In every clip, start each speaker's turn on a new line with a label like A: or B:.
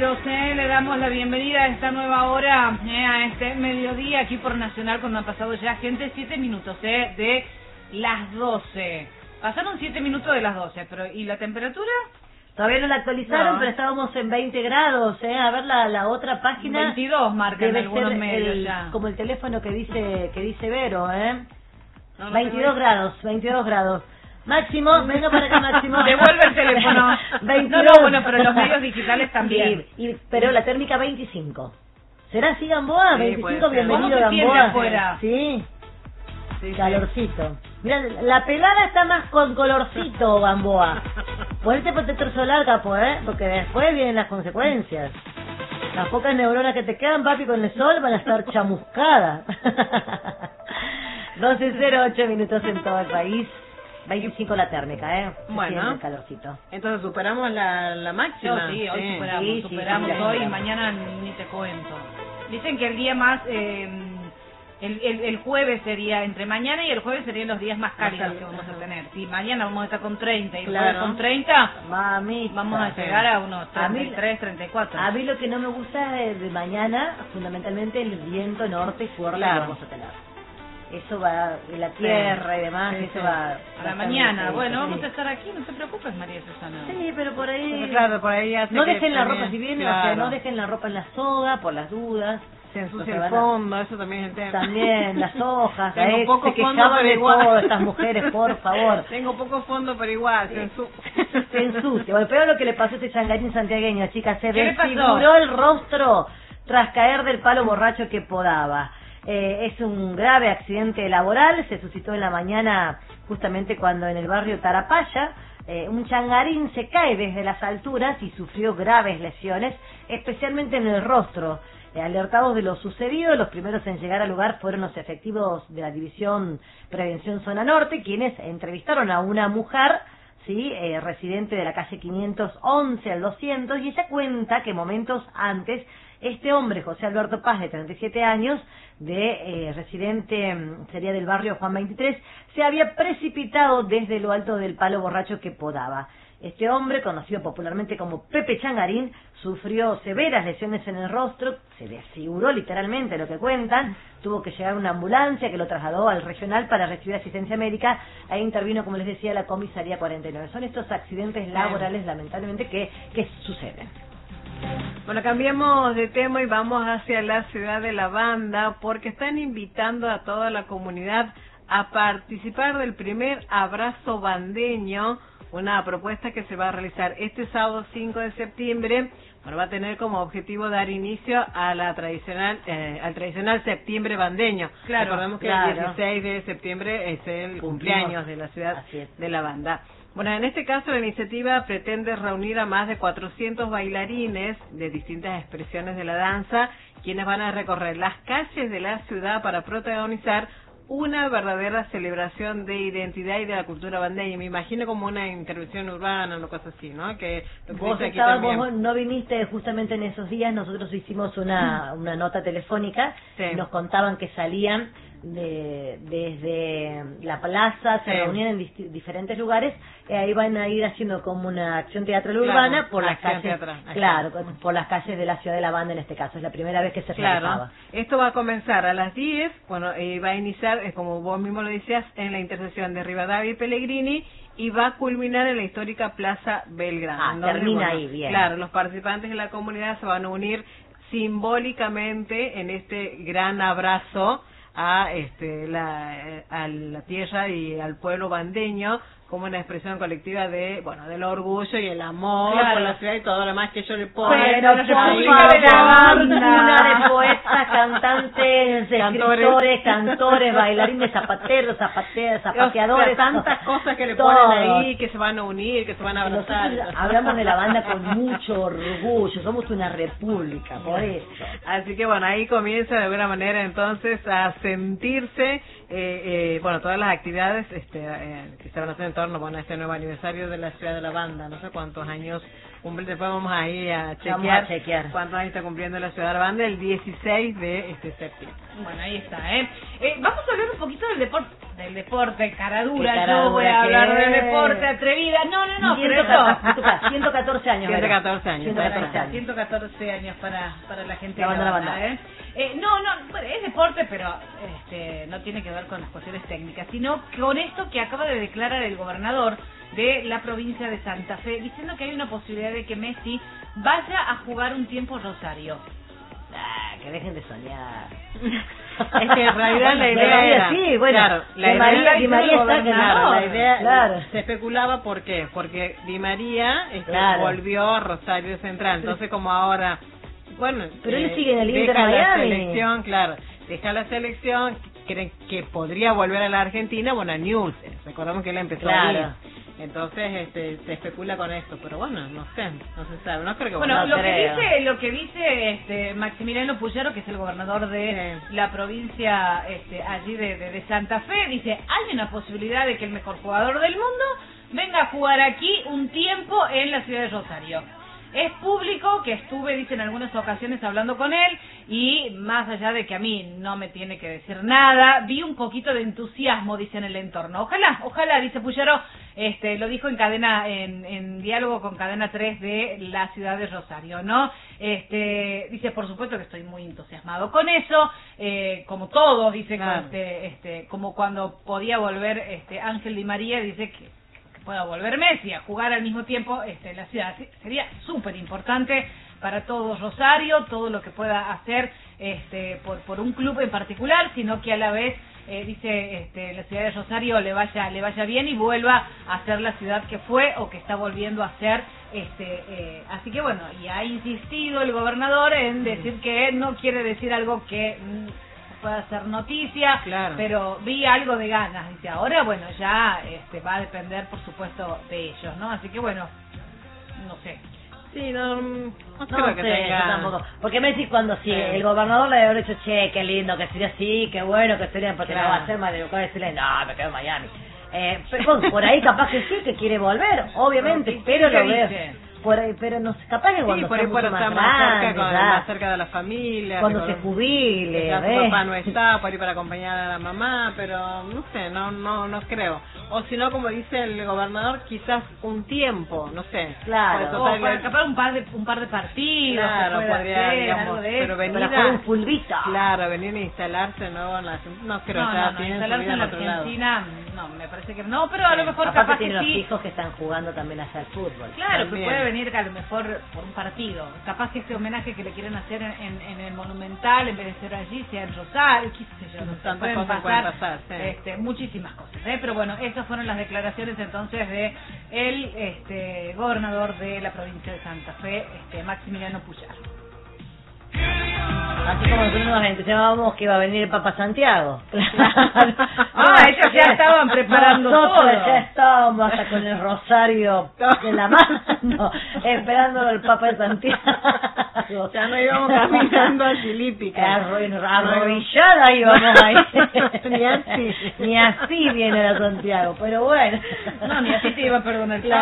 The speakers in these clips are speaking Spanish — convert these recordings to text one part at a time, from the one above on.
A: compañeros, le damos la bienvenida a esta nueva hora, a este mediodía aquí por Nacional, cuando han pasado ya, gente, 7 minutos de las 12. Pasaron 7 minutos de las 12, pero ¿y la temperatura?
B: Todavía no la actualizaron,
A: No.
B: pero estábamos en 20 grados, A ver la otra página.
A: 22 marcan
B: debe
A: algunos
B: ser
A: medios ya.
B: como el teléfono que dice Vero,
A: No,
B: 22 grados. Máximo, venga para acá, Máximo.
A: Devuelve el teléfono.
B: 22.
A: No, bueno, pero los medios digitales también.
B: Pero la térmica 25. ¿Será así, Gamboa?
C: Sí,
B: 25,
C: puede ser.
B: bienvenido,
A: ¿Cómo se siente
B: Gamboa.
A: afuera?
B: Sí,
C: Sí, sí.
B: calorcito. Mira, la pelada está más con colorcito, Gamboa. Ponete protector solar, capo, porque después vienen las consecuencias. Las pocas neuronas que te quedan, papi, con el sol van a estar chamuscadas. 12:08 minutos en todo el país. 25 la térmica, Se
C: Bueno.
B: siente el calorcito.
C: Entonces superamos la máxima.
A: Sí, hoy superamos,
B: Sí,
A: superamos
B: sí,
A: hoy y
B: sí.
A: mañana ni te cuento. Dicen que el día más, el jueves sería, entre mañana y el jueves serían los días más cálidos que vamos a tener. Si mañana vamos a estar con 30 y el jueves
C: Claro.
A: con 30,
B: Mami,
A: vamos a llegar a unos
B: A mí-
A: 33, 34.
B: A mí lo que no me gusta es de mañana, fundamentalmente el viento norte fuerte que
C: Claro.
B: vamos a tener. Eso va, de la tierra y demás,
C: Sí,
B: eso
C: sí.
B: va...
A: A
B: va
A: la
B: estar
A: mañana,
B: muy
A: bueno,
B: feito,
A: vamos
B: sí.
A: a estar aquí, no te preocupes, María Susana.
B: Sí, pero por ahí...
C: Pero claro, por ahí hace
B: no
C: que
B: dejen la
C: también-
B: ropa, si vienen,
C: claro.
B: o sea, no dejen la ropa en la soga, por las dudas.
C: Se
B: No
C: ensucia
B: se
C: el
B: van a-
C: fondo, eso también es el tema.
B: También, las hojas,
C: Tengo
B: se
C: poco fondo,
B: quejaban
C: pero
B: de
C: igual.
B: todo estas mujeres, por favor.
C: Tengo poco fondo, pero igual,
B: Se ensucia. Bueno, pero lo que le pasó a este changarín santiagueño, chicas, se
A: ¿Qué le pasó?
B: desfiguró el rostro tras caer del palo borracho que podaba. Es un grave accidente laboral, se suscitó en la mañana justamente cuando en el barrio Tarapaya un changarín se cae desde las alturas y sufrió graves lesiones, especialmente en el rostro. Alertados de lo sucedido, los primeros en llegar al lugar fueron los efectivos de la División Prevención Zona Norte, quienes entrevistaron a una mujer, residente de la calle 511 al 200, y ella cuenta que momentos antes este hombre, José Alberto Paz, de 37 años, residente sería del barrio Juan 23, se había precipitado desde lo alto del palo borracho que podaba. Este hombre, conocido popularmente como Pepe Changarín, sufrió severas lesiones en el rostro, se desfiguró literalmente lo que cuentan, tuvo que llegar una ambulancia que lo trasladó al regional para recibir asistencia médica, ahí intervino, como les decía, la comisaría 49. Son estos accidentes laborales, lamentablemente, que suceden.
C: Bueno, cambiemos de tema y vamos hacia la ciudad de La Banda porque están invitando a toda la comunidad a participar del primer abrazo bandeño, una propuesta que se va a realizar este sábado 5 de septiembre. Bueno, va a tener como objetivo dar inicio a la tradicional, al tradicional septiembre bandeño.
A: Claro,
C: Recordemos que
B: claro.
C: el 16 de septiembre es el cumpleaños de la ciudad
B: Así es.
C: de La Banda. Bueno, en este caso la iniciativa pretende reunir a más de 400 bailarines de distintas expresiones de la danza, quienes van a recorrer las calles de la ciudad para protagonizar una verdadera celebración de identidad y de la cultura bandeña. Me imagino como una intervención urbana, una cosa así, ¿no? Que lo que
B: Vos
C: dice aquí
B: estabas,
C: también.
B: vos no viniste justamente en esos días, nosotros hicimos una nota telefónica,
C: Sí.
B: y nos contaban que salían desde la plaza, se
C: Sí.
B: reunían en diferentes lugares, ahí van a ir haciendo como una acción teatral
C: Claro,
B: urbana por las
C: acción
B: calles,
C: teatral,
B: claro, por las calles de la ciudad de La Banda en este caso, es la primera vez que se realizaba.
C: Claro, esto va a comenzar a las 10, bueno, va a iniciar, como vos mismo lo decías, en la intersección de Rivadavia y Pellegrini, y va a culminar en la histórica Plaza Belgrano.
B: Ah,
C: donde,
B: termina ahí, bien.
C: Claro, los participantes de la comunidad se van a unir simbólicamente en este gran abrazo a la tierra y al pueblo bandeño, como una expresión colectiva del orgullo y el amor
A: Claro.
C: por la ciudad y todo lo demás que yo le pongo.
B: Pero por
A: República
B: favor,
A: de la Banda.
B: una de poetas, cantantes,
C: Cantores.
B: escritores, cantores, bailarines, zapateros, zapateadores,
C: O sea, tantas cosas que le
B: todos.
C: ponen ahí, que se van a unir, que se van a abrazar.
B: Nosotros hablamos de La Banda con mucho orgullo, somos una república, por eso.
C: Así que bueno, ahí comienza de alguna manera entonces a sentirse, todas las actividades que se van a hacer en torno a este nuevo aniversario de la ciudad de La Banda. No sé cuántos años cumple, después vamos a ir a
B: chequear
C: cuántos años está cumpliendo la ciudad de la banda, el 16 de septiembre.
A: Bueno, ahí está, vamos a hablar un poquito del deporte, cara dura.
B: Yo
A: voy a hablar del deporte, atrevida. No, pero eso.
B: 114 años.
C: 114 años.
A: 114 años para la gente
B: la
A: de la
B: banda.
A: Bueno, es deporte, pero no tiene que ver con las cuestiones técnicas, sino con esto que acaba de declarar el gobernador de la provincia de Santa Fe, diciendo que hay una posibilidad de que Messi vaya a jugar un tiempo Rosario.
B: Que dejen de soñar.
C: Es que en realidad la idea era,
B: sí, bueno,
C: claro, la
B: Di María está
C: la idea,
B: claro.
C: Se especulaba ¿por qué? Porque Di María volvió a Rosario Central, entonces como ahora, bueno,
B: pero él sigue en el Inter
C: deja
B: Miami.
C: La selección, claro, deja la selección, creen que podría volver a la Argentina, bueno, a Newell's, recordamos que él empezó ahí. Entonces se especula con esto, pero bueno, no sé, no se sabe, no creo que
A: bueno, lo que dice Maximiliano Puyaro, que es el gobernador de la provincia allí de Santa Fe, dice, hay una posibilidad de que el mejor jugador del mundo venga a jugar aquí un tiempo en la ciudad de Rosario. Es público que estuve, dice, en algunas ocasiones hablando con él, y más allá de que a mí no me tiene que decir nada, vi un poquito de entusiasmo, dice, en el entorno. Ojalá, dice Puyaro, lo dijo en diálogo con Cadena 3 de la ciudad de Rosario, ¿no? Dice, por supuesto que estoy muy entusiasmado con eso, como todos, dice, claro. Como cuando podía volver Ángel Di María, dice que pueda volver Messi a jugar al mismo tiempo en la ciudad. Sería súper importante para todo Rosario, todo lo que pueda hacer por un club en particular, sino que a la vez dice la ciudad de Rosario le vaya bien y vuelva a ser la ciudad que fue o que está volviendo a ser. Así que bueno, y ha insistido el gobernador en decir que no quiere decir algo que pueda hacer noticia, claro. Pero vi algo de ganas, dice, ahora bueno, ya va a depender por supuesto de ellos, ¿no? Así que bueno, no sé.
C: Sí, no creo que tenga...
B: Yo tampoco. Porque Messi cuando el gobernador le había dicho, che, qué lindo que sería así, qué bueno que sería, porque no va a ser mal educado y decirle, no, me quedo en Miami. Pero bueno, por ahí capaz que sí, que quiere volver, obviamente, pero lo veo. Por ahí, pero no sé, capaz que cuando
C: por ahí puede estar más cerca de la familia,
B: cuando se jubile,
C: su papá no está, por ahí para acompañar a la mamá, pero no sé, no creo. O si no, como dice el gobernador, quizás un tiempo, no sé.
B: Claro.
A: O para capaz un par de partidos.
C: Claro, podría, digamos, pero venir
B: para jugar un fulbito.
C: Claro, venir a instalarse nuevo en la... No creo,
A: instalarse en la Argentina, no, me parece que no, pero a lo mejor capaz
B: tiene
A: que
B: los hijos que están jugando también allá al fútbol.
A: Claro, que puede venir a lo mejor por un partido. Capaz que este homenaje que le quieren hacer en el Monumental, en vez de ser allí, sea en Rosario, qué sé yo,
C: tantas cosas pueden pasar,
A: muchísimas cosas, pero bueno, esas fueron las declaraciones entonces de el gobernador de la provincia de Santa Fe, Maximiliano Puyaro.
B: Así como nosotros nos entusiasmábamos que iba a venir el Papa Santiago.
A: Ellos ya estaban preparando todo.
B: Ya estábamos hasta con el rosario en la mano, esperando al Papa de Santiago.
C: Ya no íbamos caminando a Filípica.
B: Arrodillada íbamos ahí. Ni así viene a Santiago, pero bueno.
A: No, ni así te iba a perdonar el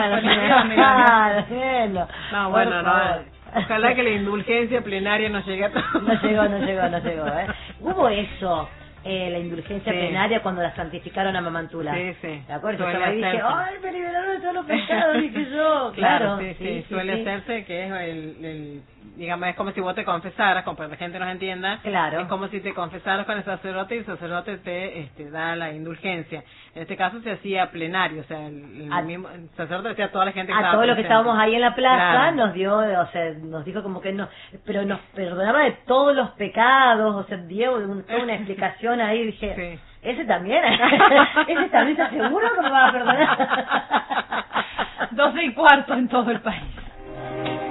B: Papa.
C: No, bueno, no. Ojalá que la indulgencia plenaria nos llegue a todos.
B: No llegó. Hubo eso, la indulgencia plenaria cuando la santificaron a Mamantula.
C: Sí.
B: ¿De acuerdo? Yo estaba ahí y dije, ¡ay, me liberaron de todos los pecados! Dije yo.
C: Claro, sí. Suele hacerse que es el digamos, es como si vos te confesaras, como para que la gente nos entienda.
B: Claro.
C: Es como si te confesaras con el sacerdote y el sacerdote te da la indulgencia. En este caso se hacía plenario, o sea, el sacerdote decía a toda la gente que estaba
B: todos los que estábamos ahí en la plaza,
C: claro.
B: Nos dio, o sea, nos dijo como que no, pero nos perdonaba de todos los pecados, o sea, dio toda una explicación ahí, dije,
C: sí.
B: Ese también está seguro que me va a perdonar.
A: 12:15 en todo el país.